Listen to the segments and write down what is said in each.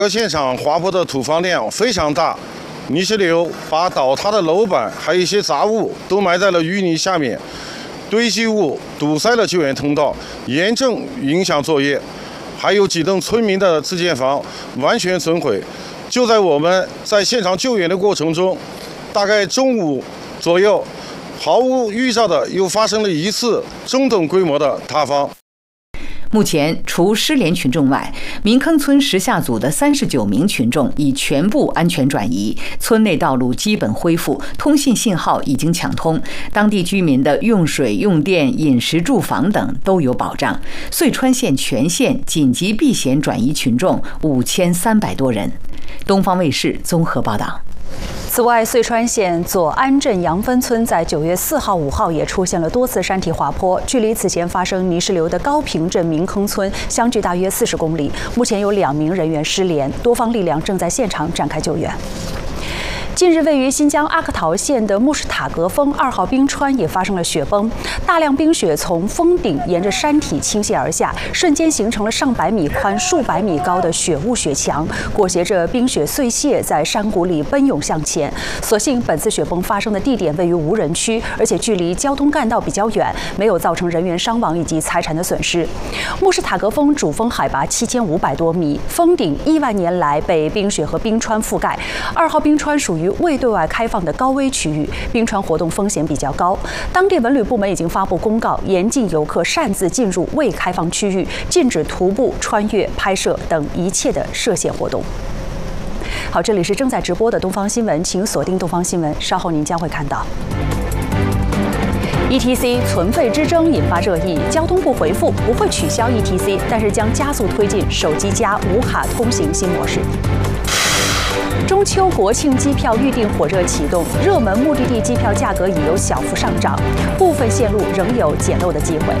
现场滑坡的土方量非常大，泥石流把倒塌的楼板还有一些杂物都埋在了淤泥下面，堆积物堵塞了救援通道，严重影响作业。还有几栋村民的自建房完全损毁。就在我们在现场救援的过程中，大概中午左右，毫无预兆的又发生了一次中等规模的塌方。 目前，除失联群众外，民坑村石下组的39名群众已全部安全转移，村内道路基本恢复，通信信号已经抢通，当地居民的用水、用电、饮食、住房等都有保障。遂川县全县紧急避险转移群众5300多人。东方卫视综合报道。 此外，遂川县左安镇杨分村在9月4号、5号也出现了多次山体滑坡，距离此前发生泥石流的高坪镇民坑村相距大约40公里。目前有2名人员失联，多方力量正在现场展开救援。近日，位于新疆阿克陶县的木什塔格峰2号冰川也发生了雪崩，大量冰雪从峰顶沿着山体倾泻而下，瞬间形成了上百米宽、数百米高的雪雾雪墙，裹挟着冰雪碎屑在山谷里奔涌向前。所幸本次雪崩发生的地点位于无人区，而且距离交通干道比较远，没有造成人员伤亡以及财产的损失。木什塔格峰主峰海拔7500多米，峰顶亿万年来被冰雪和冰川覆盖。2号冰川属于未对外开放的高危区域，冰川活动风险比较高。当地文旅部门已经发布公告，严禁游客擅自进入未开放区域，禁止徒步、穿越、拍摄等一切的涉险活动。好，这里是正在直播的东方新闻，请锁定东方新闻，稍后您将会看到。ETC 存废之争引发热议，交通部回复不会取消 ETC， 但是将加速推进手机加无卡通行新模式。中秋国庆机票预订火热启动，热门目的地机票价格已有小幅上涨，部分线路仍有捡漏的机会。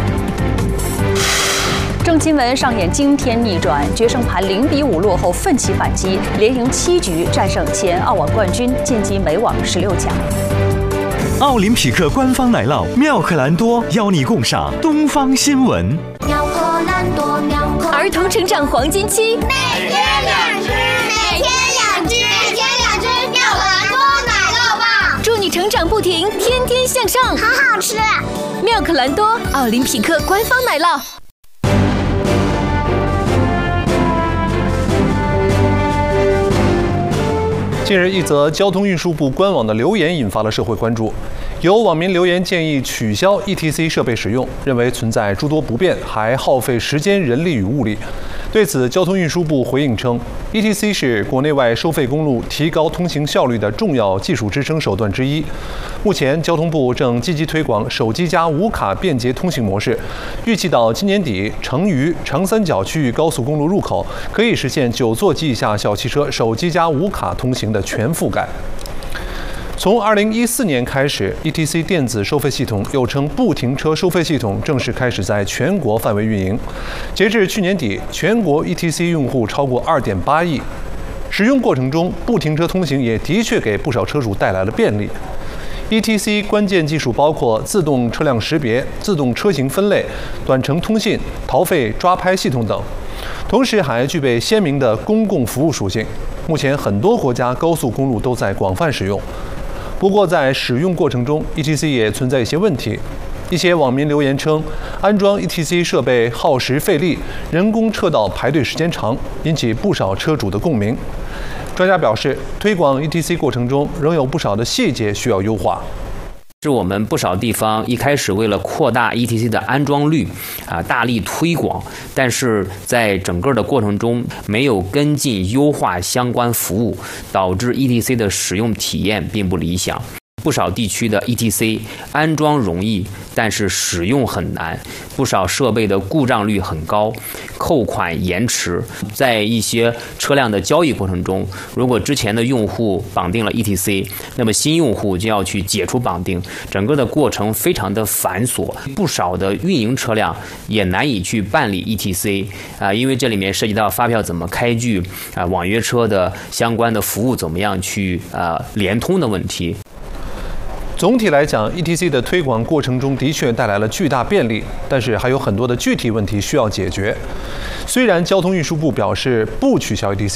郑钦文上演惊天逆转，决胜盘0-5落后奋起反击，连赢7局战胜前澳网冠军，晋级美网16强。 奥林匹克官方奶酪妙可蓝多邀你共赏东方新闻。 妙可蓝多，妙可儿童成长黄金期， 每天2只，每天2只，每天2只妙可蓝多奶酪棒， 祝你成长不停，天天向上， 好好吃。 妙可蓝多，奥林匹克官方奶酪。 近日，一则交通运输部官网的留言引发了社会关注。有网民留言建议取消 ETC 设备使用，认为存在诸多不便，还耗费时间、人力与物力。对此，交通运输部回应称 ，ETC 是国内外收费公路提高通行效率的重要技术支撑手段之一。目前，交通部正积极推广手机加无卡便捷通行模式，预计到今年底，成渝、长三角区域高速公路入口可以实现9座及以下小汽车手机加无卡通行的全覆盖。从2014年开始 ，ETC 电子收费系统又称不停车收费系统正式开始在全国范围运营。截至去年底，全国 ETC 用户超过2.8亿。使用过程中，不停车通行也的确给不少车主带来了便利。ETC 关键技术包括自动车辆识别、自动车型分类、短程通信、逃费抓拍系统等，同时还具备鲜明的公共服务属性。目前，很多国家高速公路都在广泛使用。不过，在使用过程中 ，ETC 也存在一些问题。一些网民留言称，安装 ETC 设备耗时费力，人工车道排队时间长，引起不少车主的共鸣。专家表示，推广 ETC 过程中仍有不少的细节需要优化。 是我们不少地方一开始为了扩大 ETC 的安装率大力推广，但是在整个的过程中没有跟进优化相关服务，导致 ETC 的使用体验并不理想。不少地区的 ETC 安装容易，但是使用很难，不少设备的故障率很高，扣款延迟。在一些车辆的交易过程中，如果之前的用户绑定了 ETC， 那么新用户就要去解除绑定，整个的过程非常的繁琐，不少的运营车辆也难以去办理 ETC 因为这里面涉及到发票怎么开具网约车的相关的服务怎么样去联通的问题。 总体来讲 ，ETC 的推广过程中的确带来了巨大便利，但是还有很多的具体问题需要解决。虽然交通运输部表示不取消 ETC。